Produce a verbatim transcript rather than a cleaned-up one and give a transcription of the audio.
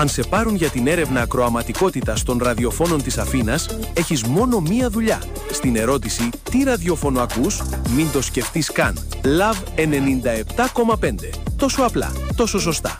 Αν σε πάρουν για την έρευνα ακροαματικότητας των ραδιοφώνων της Αθήνας, έχεις μόνο μία δουλειά. Στην ερώτηση «Τι ραδιόφωνο ακούς?» μην το σκεφτείς καν. Love ενενήντα επτά κόμμα πέντε. Τόσο απλά, τόσο σωστά.